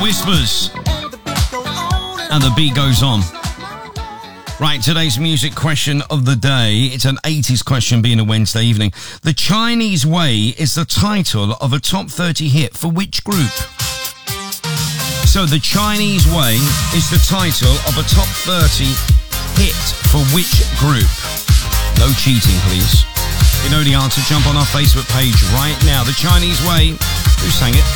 Whispers. And the beat goes on. Right, today's music question of the day. It's an 80s question, being a Wednesday evening. The Chinese Way is the title of a top 30 hit for which group? So The Chinese Way is the title of a top 30 hit for which group? No cheating, please. If you know the answer, jump on our Facebook page right now. The Chinese Way. Who sang it?